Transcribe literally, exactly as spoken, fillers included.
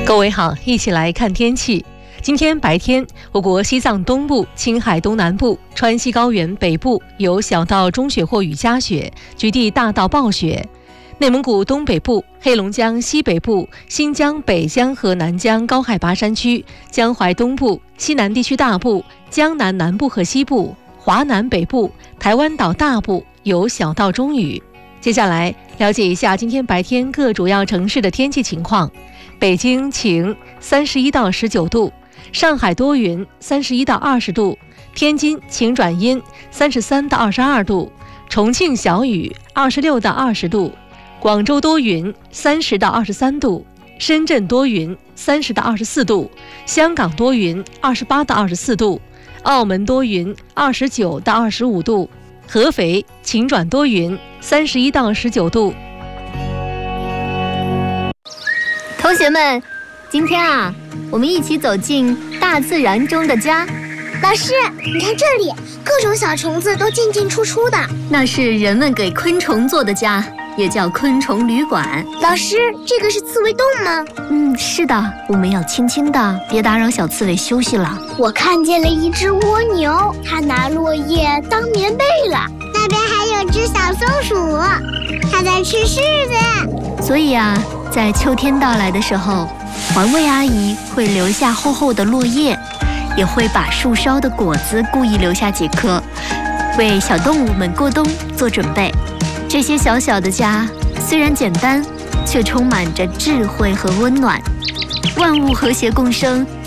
各位好，一起来看天气。今天白天，我国西藏东部、青海东南部、川西高原北部有小到中雪或雨夹雪，局地大到暴雪。内蒙古东北部、黑龙江西北部、新疆北疆和南疆高海拔山区、江淮东部、西南地区大部、江南南部和西部、华南北部、台湾岛大部有小到中雨。接下来了解一下今天白天各主要城市的天气情况。北京晴，三十一到十九度；上海多云，三十一到二十度；天津晴转阴，三十三到二十二度；重庆小雨，二十六到二十度；广州多云，三十到二十三度；深圳多云，三十到二十四度；香港多云，二十八到二十四度；澳门多云，二十九到二十五度；合肥晴转多云，三十一到十九度。 同学们，今天啊，我们一起走进大自然中的家。 老师，你看这里，各种小虫子都进进出出的。 那是人们给昆虫做的家，也叫昆虫旅馆。 老师，这个是刺猬洞吗？ 嗯，是的，我们要轻轻的，别打扰小刺猬休息了。 我看见了一只蜗牛，它拿落叶当棉被了。那边还有只小松鼠，它在吃柿子。 所以啊，在秋天到来的时候，环卫阿姨会留下厚厚的落叶，也会把树梢的果子故意留下几颗，为小动物们过冬做准备。这些小小的家虽然简单，却充满着智慧和温暖，万物和谐共生，